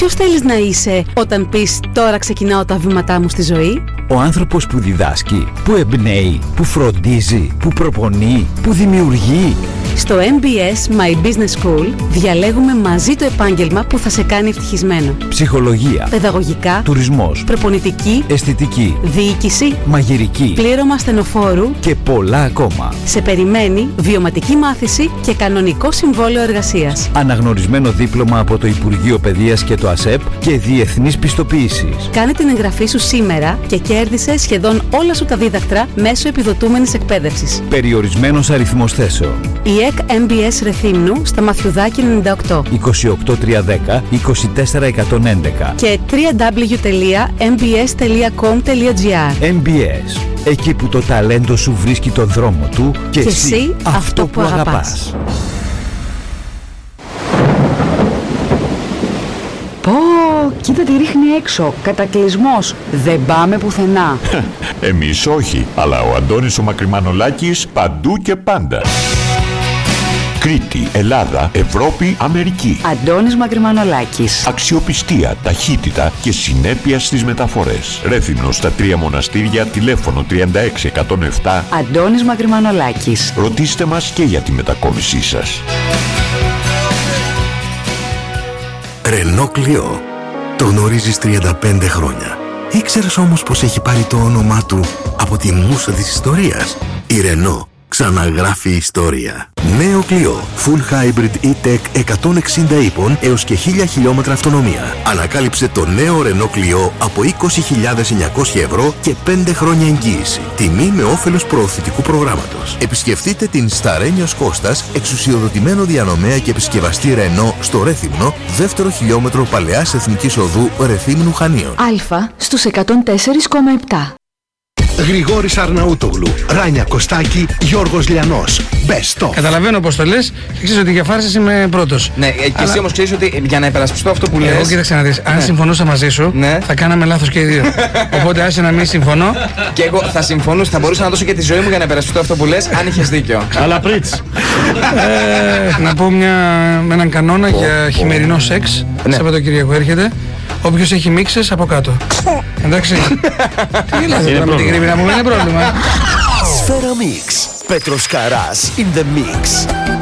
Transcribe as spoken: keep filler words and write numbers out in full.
Ποιος θέλεις να είσαι όταν πεις «Τώρα ξεκινάω τα βήματά μου στη ζωή»? Ο άνθρωπος που διδάσκει, που εμπνέει, που φροντίζει, που προπονεί, που δημιουργεί. Στο εμ μπι ες My Business School διαλέγουμε μαζί το επάγγελμα που θα σε κάνει ευτυχισμένο. Ψυχολογία, παιδαγωγικά, τουρισμός, προπονητική, αισθητική, διοίκηση, μαγειρική, πλήρωμα στενοφόρου και πολλά ακόμα. Σε περιμένει βιωματική μάθηση και κανονικό συμβόλαιο εργασίας. Αναγνωρισμένο δίπλωμα από το Υπουργείο Παιδείας και το ΑΣΕΠ και διεθνής πιστοποίησης. Κάνε την εγγραφή σου σήμερα και κέρδισε σχεδόν όλα σου τα δίδακτρα μέσω επιδοτούμενης εκπαίδευσης. Περιορισμένος αριθμός θέσεων. Η ΕΚ εμ μπι ες Ρεθύμνου στα Μαθιουδάκη ενενήντα οκτώ είκοσι οκτώ τριακόσια δέκα είκοσι τέσσερα εκατόν έντεκα και double-u double-u double-u τελεία εμ μπι ες τελεία κομ τελεία τζι άρ. εμ μπι ες, εκεί που το ταλέντο σου βρίσκει τον δρόμο του και, και εσύ, εσύ αυτό που αγαπάς. αγαπάς. Πω, κοίτα τι ρίχνει έξω. Κατακλυσμός. Δεν πάμε πουθενά. Εμείς όχι, αλλά ο Αντώνης ο Μακρυμανολάκης παντού και πάντα. Κρήτη, Ελλάδα, Ευρώπη, Αμερική. Αντώνης Μακρυμανολάκης. Αξιοπιστία, ταχύτητα και συνέπεια στις μεταφορές. Ρέθυμνος στα τρία μοναστήρια, τηλέφωνο τριάντα έξι εκατόν επτά. Αντώνης Μακρυμανολάκης. Ρωτήστε μας και για τη μετακόμισή σας. Ρενό Κλιό. Το γνωρίζεις τριάντα πέντε χρόνια. Ήξερες όμως πως έχει πάρει το όνομά του από τη μούσα της ιστορίας? Η Ρενό ξαναγράφει ιστορία. Νέο Κλιό. Full Hybrid E-Tech εκατόν εξήντα ύπων έως και χίλια χιλιόμετρα αυτονομία. Ανακάλυψε το νέο Ρενό Κλιό από είκοσι χιλιάδες εννιακόσια ευρώ και πέντε χρόνια εγγύηση. Τιμή με όφελος προωθητικού προγράμματος. Επισκεφτείτε την Σταρένιος Κώστας, εξουσιοδοτημένο διανομέα και επισκευαστή Ρενό στο Ρέθυμνο, δεύτερο χιλιόμετρο Παλαιάς Εθνικής Οδού Ρεθύμνου Χανίων. Α στους εκατόν τέσσερα κόμμα επτά. Γρηγόρης Αρναούτογλου, Ράνια Κωστάκη, Γιώργος Λιανός. Best of. Καταλαβαίνω πως το λες και ξέρεις ότι για φάρσες είμαι πρώτος. Ναι, και Αλλά... εσύ όμως ξέρεις ότι για να υπερασπιστώ αυτό που λες. Εγώ κοίταξε να δεις, αν ναι. συμφωνούσα μαζί σου, ναι. θα κάναμε λάθος και οι δύο. Οπότε άσε να μην συμφωνώ. Και εγώ θα συμφωνούσα, θα μπορούσα να δώσω και τη ζωή μου για να υπερασπιστώ αυτό που λες, αν είχες δίκιο. Αλλά πριτς. ε, να πω μια, με έναν κανόνα oh, για oh. χειμερινό σεξ. Ναι. Σαββατοκύριακο έρχεται. Όποιος έχει μίξες από κάτω. Εντάξει. Τι γελάτε τώρα με την κρύβη να μου, είναι πρόβλημα. Σφαίρα Mix. Πέτρος Καράς in the mix.